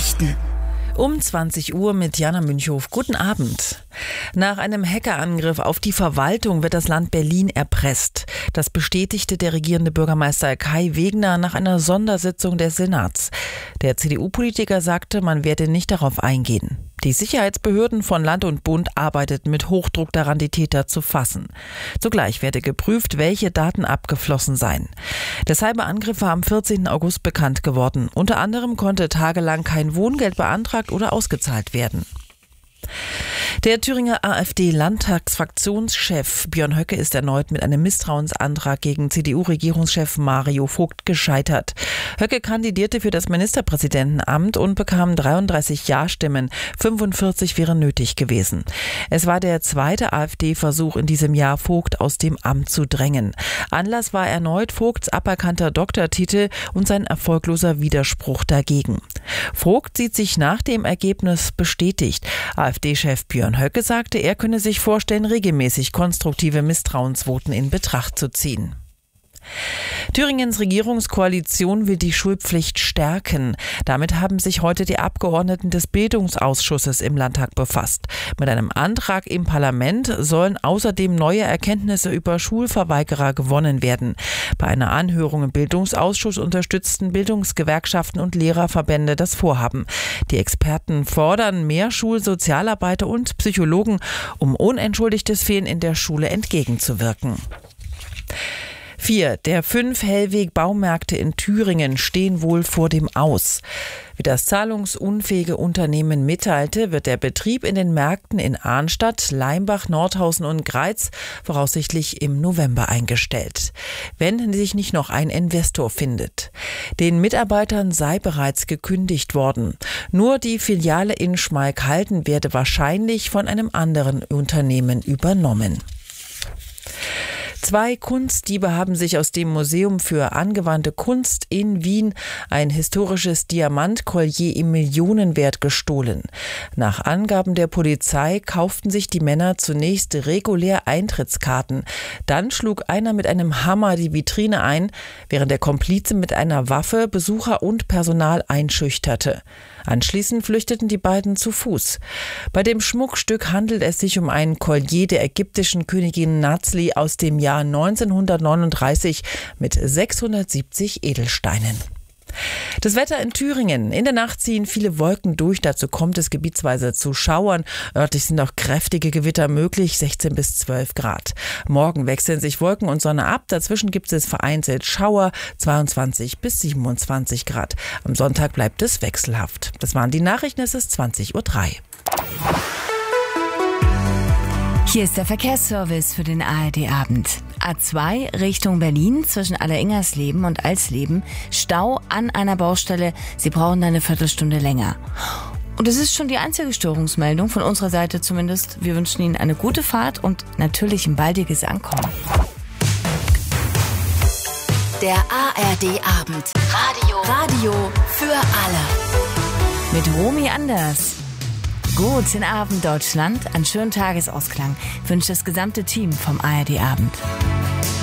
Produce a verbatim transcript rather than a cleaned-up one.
Nachrichten. Um zwanzig Uhr mit Jana Münchhof. Guten Abend. Nach einem Hackerangriff auf die Verwaltung wird das Land Berlin erpresst. Das bestätigte der regierende Bürgermeister Kai Wegner nach einer Sondersitzung des Senats. Der C D U-Politiker sagte, man werde nicht darauf eingehen. Die Sicherheitsbehörden von Land und Bund arbeiteten mit Hochdruck daran, die Täter zu fassen. Zugleich werde geprüft, welche Daten abgeflossen seien. Der Cyberangriff war am vierzehnten August bekannt geworden. Unter anderem konnte tagelang kein Wohngeld beantragt oder ausgezahlt werden. Der Thüringer AfD-Landtagsfraktionschef Björn Höcke ist erneut mit einem Misstrauensantrag gegen C D U-Regierungschef Mario Vogt gescheitert. Höcke kandidierte für das Ministerpräsidentenamt und bekam dreiunddreißig Ja-Stimmen, fünfundvierzig wären nötig gewesen. Es war der zweite AfD-Versuch in diesem Jahr, Vogt aus dem Amt zu drängen. Anlass war erneut Vogts aberkannter Doktortitel und sein erfolgloser Widerspruch dagegen. Vogt sieht sich nach dem Ergebnis bestätigt. AfD-Chef Björn Höcke sagte, er könne sich vorstellen, regelmäßig konstruktive Misstrauensvoten in Betracht zu ziehen. Thüringens Regierungskoalition will die Schulpflicht stärken. Damit haben sich heute die Abgeordneten des Bildungsausschusses im Landtag befasst. Mit einem Antrag im Parlament sollen außerdem neue Erkenntnisse über Schulverweigerer gewonnen werden. Bei einer Anhörung im Bildungsausschuss unterstützten Bildungsgewerkschaften und Lehrerverbände das Vorhaben. Die Experten fordern mehr Schulsozialarbeiter und Psychologen, um unentschuldigtes Fehlen in der Schule entgegenzuwirken. Vier der fünf Hellweg-Baumärkte in Thüringen stehen wohl vor dem Aus. Wie das zahlungsunfähige Unternehmen mitteilte, wird der Betrieb in den Märkten in Arnstadt, Leimbach, Nordhausen und Greiz voraussichtlich im November eingestellt, wenn sich nicht noch ein Investor findet. Den Mitarbeitern sei bereits gekündigt worden. Nur die Filiale in Schmalkalden werde wahrscheinlich von einem anderen Unternehmen übernommen. Zwei Kunstdiebe haben sich aus dem Museum für angewandte Kunst in Wien ein historisches Diamantkollier im Millionenwert gestohlen. Nach Angaben der Polizei kauften sich die Männer zunächst regulär Eintrittskarten. Dann schlug einer mit einem Hammer die Vitrine ein, während der Komplize mit einer Waffe Besucher und Personal einschüchterte. Anschließend flüchteten die beiden zu Fuß. Bei dem Schmuckstück handelt es sich um ein Kollier der ägyptischen Königin Nazli aus dem Jahr neunzehnhundertneununddreißig mit sechshundertsiebzig Edelsteinen. Das Wetter in Thüringen. In der Nacht ziehen viele Wolken durch. Dazu kommt es gebietsweise zu Schauern. Örtlich sind auch kräftige Gewitter möglich, sechzehn bis zwölf Grad. Morgen wechseln sich Wolken und Sonne ab. Dazwischen gibt es vereinzelt Schauer, zweiundzwanzig bis siebenundzwanzig Grad. Am Sonntag bleibt es wechselhaft. Das waren die Nachrichten. Es ist zwanzig Uhr drei. Hier ist der Verkehrsservice für den A R D-Abend. A zwei Richtung Berlin zwischen Alleringersleben und Alsleben. Stau an einer Baustelle. Sie brauchen eine Viertelstunde länger. Und es ist schon die einzige Störungsmeldung, von unserer Seite zumindest. Wir wünschen Ihnen eine gute Fahrt und natürlich ein baldiges Ankommen. Der A R D-Abend. Radio. Radio für alle. Mit Romy Anders. Guten Abend, Deutschland. Einen schönen Tagesausklang wünscht das gesamte Team vom A R D-Abend.